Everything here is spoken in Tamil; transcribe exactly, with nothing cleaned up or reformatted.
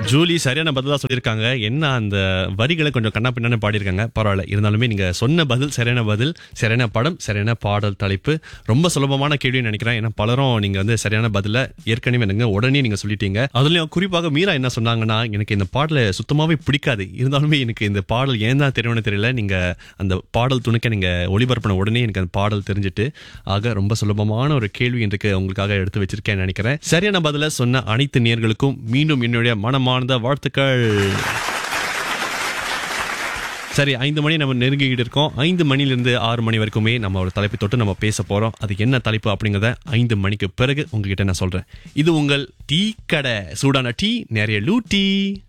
ஜூலி சரியான பதிலா சொல்லியிருக்காங்க. என்ன அந்த வரிகளை கொஞ்சம் கண்ணா பின்னான்னு பாடியிருக்காங்க. பரவாயில்ல, இருந்தாலுமே நீங்க சொன்ன பதில் சரியான பதில், சரியான படம், சரியான பாடல் தலைப்பு. ரொம்ப சுலபமான கேள்வின்னு நினைக்கிறேன். ஏன்னா பலரும் நீங்க வந்து சரியான பதில ஏற்கனவே எனக்கு உடனே நீங்க சொல்லிட்டீங்க. அதுலயும் குறிப்பாக மீரா என்ன சொன்னாங்கன்னா, எனக்கு இந்த பாடலை சுத்தமாவே பிடிக்காது, இருந்தாலுமே எனக்கு இந்த பாடல் ஏன் தான் தெரியும்னு தெரியல, நீங்க அந்த பாடல் துணுக்க நீங்க ஒளிபரப்பின உடனே எனக்கு அந்த பாடல் தெரிஞ்சுட்டு, ஆக ரொம்ப சுலபமான ஒரு கேள்வி இன்றைக்கு உங்களுக்காக எடுத்து வச்சிருக்கேன்னு நினைக்கிறேன். சரியான பதில சொன்ன அனைத்து நேயர்களுக்கும் மீண்டும் என்னுடைய மனமார்ந்த வாழ்த்துக்கள். சரி, ஐந்து மணி நம்ம நெருங்கிக்கிட்டு இருக்கோம். ஐந்து மணிலிருந்து ஆறு மணி வரைக்குமே நம்ம ஒரு தலைப்பை தொட்டு நம்ம பேச போறோம். அது என்ன தலைப்பு அப்படிங்கறத ஐந்து மணிக்கு பிறகு உங்ககிட்ட நான் சொல்றேன். இது உங்கள் டீ கடை. சூடான டீ, நிறைய லூ டீ.